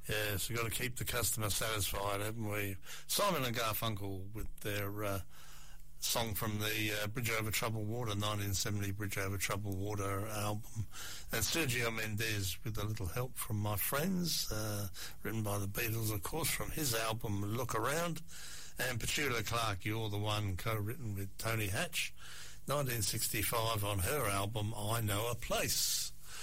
Yes, we've got to keep the customer satisfied, haven't we? Simon and Garfunkel with their song from the Bridge Over Troubled Water, 1970 Bridge Over Troubled Water album. And Sergio Mendes with a little help from my friends, written by the Beatles, of course, from his album Look Around. And Petula Clark, You're the One, co-written with Tony Hatch, 1965 on her album I Know a Place.